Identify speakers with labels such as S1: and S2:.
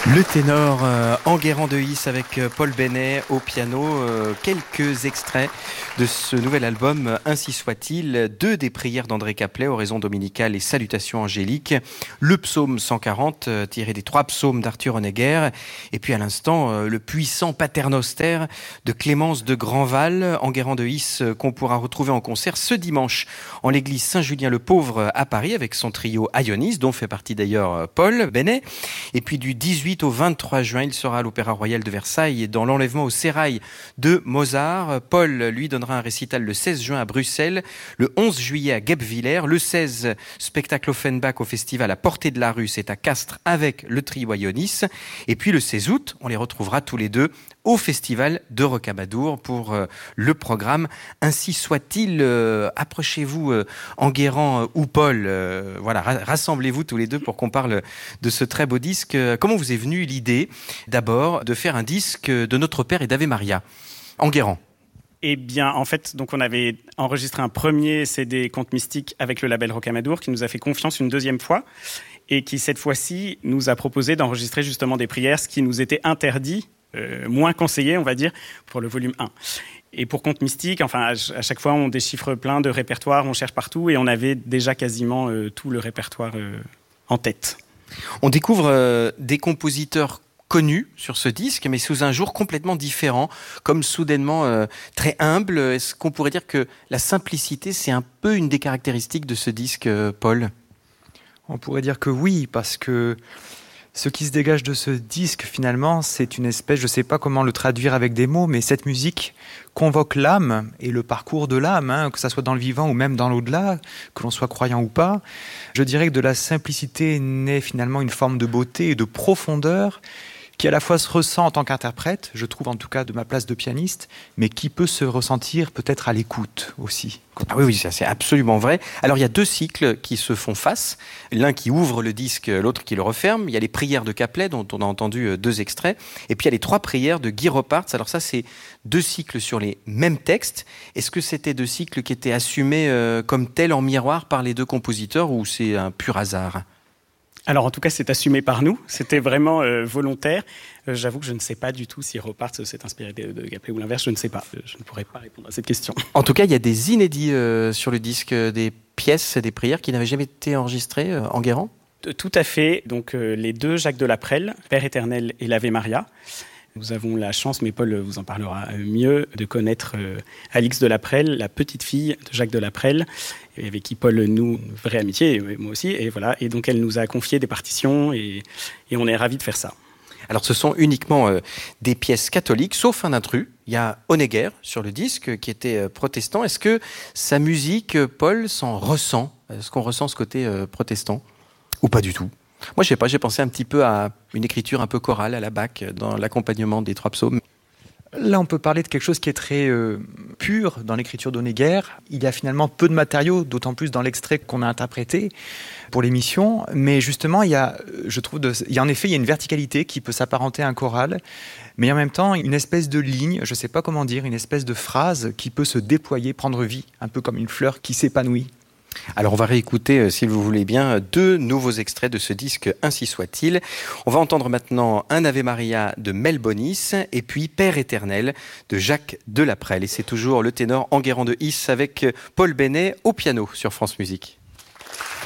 S1: Le ténor Enguerrand de Is avec Paul Bennet au piano. Quelques extraits de ce nouvel album, Ainsi soit-il. Deux des prières d'André Caplet, Oraison dominicale et Salutations angéliques. Le psaume 140, tiré des 3 psaumes d'Arthur Honegger. Et puis à l'instant, le puissant Paternoster de Clémence de Grandval, Enguerrand de Is, qu'on pourra retrouver en concert ce dimanche en l'église Saint-Julien-le-Pauvre à Paris avec son trio Ionis, dont fait partie d'ailleurs Paul Bennet. Et puis du 18 au 23 juin, il sera à l'Opéra Royal de Versailles et dans l'enlèvement au sérail de Mozart. Paul, lui, donnera un récital le 16 juin à Bruxelles, le 11 juillet à Guebwiller, le 16, spectacle Offenbach au festival à Portée de la Rue, c'est à Castres avec le trio Ionis. Et puis le 16 août, on les retrouvera tous les deux au festival de Rocamadour pour le programme Ainsi soit-il. Approchez-vous, Enguerrand ou Paul, rassemblez-vous tous les deux pour qu'on parle de ce très beau disque. Comment vous est venue l'idée, d'abord, de faire un disque de Notre Père et d'Ave Maria? Enguerrand.
S2: Eh bien, en fait, donc on avait enregistré un premier CD Contes mystiques avec le label Rocamadour qui nous a fait confiance une deuxième fois et qui, cette fois-ci, nous a proposé d'enregistrer justement des prières, ce qui nous était interdit, moins conseillé, on va dire, pour le volume 1. Et pour Contes mystiques, à chaque fois, on déchiffre plein de répertoires, on cherche partout et on avait déjà quasiment tout le répertoire en tête.
S1: On découvre des compositeurs connus sur ce disque, mais sous un jour complètement différent, comme soudainement très humble. Est-ce qu'on pourrait dire que la simplicité, c'est un peu une des caractéristiques de ce disque, Paul?
S3: On pourrait dire que oui, parce que ce qui se dégage de ce disque, finalement, c'est une espèce, je ne sais pas comment le traduire avec des mots, mais cette musique convoque l'âme et le parcours de l'âme, que ça soit dans le vivant ou même dans l'au-delà, que l'on soit croyant ou pas. Je dirais que de la simplicité naît finalement une forme de beauté et de profondeur qui à la fois se ressent en tant qu'interprète, je trouve en tout cas de ma place de pianiste, mais qui peut se ressentir peut-être à l'écoute aussi.
S1: Ah oui, ça c'est absolument vrai. Alors il y a 2 cycles qui se font face, l'un qui ouvre le disque, l'autre qui le referme. Il y a les prières de Caplet dont on a entendu 2 extraits, et puis il y a les 3 prières de Guy Roparts. Alors ça c'est 2 cycles sur les mêmes textes. Est-ce que c'était 2 cycles qui étaient assumés comme tels en miroir par les 2 compositeurs ou c'est un pur hasard ?
S2: Alors en tout cas, c'est assumé par nous, c'était vraiment volontaire. J'avoue que je ne sais pas du tout si Roparts s'est inspiré de Caplet ou l'inverse, je ne sais pas. Je ne pourrais pas répondre à cette question.
S1: En tout cas, il y a des inédits sur le disque, des pièces, des prières qui n'avaient jamais été enregistrées, Enguerrand ?
S2: Tout à fait, donc les 2 Jacques de la Prelle, Père éternel et l'Ave Maria. Nous avons la chance, mais Paul vous en parlera mieux, de connaître Alix de la Prelle, la petite fille de Jacques de la Prelle, avec qui Paul noue une vraie amitié, et moi aussi. Et voilà. Et donc elle nous a confié des partitions et on est ravis de faire ça.
S1: Alors ce sont uniquement des pièces catholiques, sauf un intrus. Il y a Honegger sur le disque qui était protestant. Est-ce que sa musique, Paul, s'en ressent ? Est-ce qu'on ressent ce côté protestant ? Ou pas du tout ? Moi, je sais pas, j'ai pensé un petit peu à une écriture un peu chorale à la Bach dans l'accompagnement des 3 psaumes.
S3: Là, on peut parler de quelque chose qui est très pur dans l'écriture d'Honegger. Il y a finalement peu de matériaux, d'autant plus dans l'extrait qu'on a interprété pour l'émission. Mais justement, il y a en effet une verticalité qui peut s'apparenter à un choral, mais en même temps, une espèce de ligne, je ne sais pas comment dire, une espèce de phrase qui peut se déployer, prendre vie, un peu comme une fleur qui s'épanouit.
S1: Alors on va réécouter, si vous voulez bien, 2 nouveaux extraits de ce disque Ainsi soit-il. On va entendre maintenant un Ave Maria de Mel Bonis et puis Père éternel de Jacques de la Prelle. Et c'est toujours le ténor Enguerrand de Is avec Paul Bennet au piano sur France Musique.